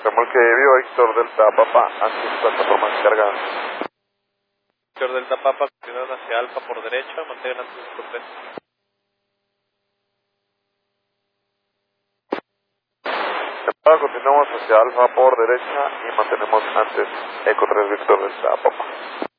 Remolque Vio Héctor Delta Papa, antes plataforma cargada. Héctor Delta Papa, continuando hacia Alfa por derecha, mantengan antes por 3. Continuamos hacia Alfa por derecha y mantenemos antes Eco 3 Víctor Delta Papa.